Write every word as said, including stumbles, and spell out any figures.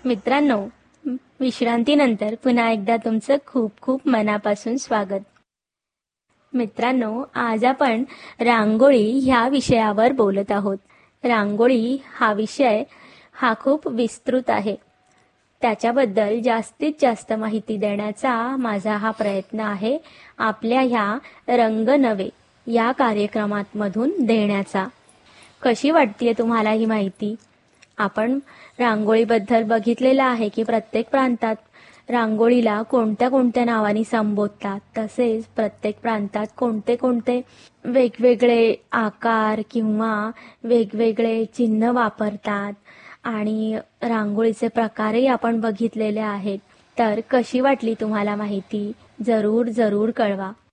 मित्रांनो, विश्रांतीनंतर पुन्हा एकदा तुमचं खूप खूप मनापासून स्वागत. मित्रांनो, आज आपण रांगोळी ह्या विषयावर बोलत आहोत. रांगोळी हा विषय हा खूप विस्तृत आहे. त्याच्याबद्दल जास्तीत जास्त माहिती देण्याचा माझा हा प्रयत्न आहे आपल्या ह्या रंग नवे या कार्यक्रमातमधून देण्याचा. कशी वाटतेय तुम्हाला ही माहिती? आपण रांगोळीबद्दल बघितलेलं आहे की प्रत्येक प्रांतात रांगोळीला कोणत्या कोणत्या नावाने संबोधतात. तसेच प्रत्येक प्रांतात कोणते कोणते वेगवेगळे आकार किंवा वेगवेगळे चिन्ह वापरतात आणि रांगोळीचे प्रकारही आपण बघितलेले आहेत. तर कशी वाटली तुम्हाला माहिती? जरूर जरूर कळवा.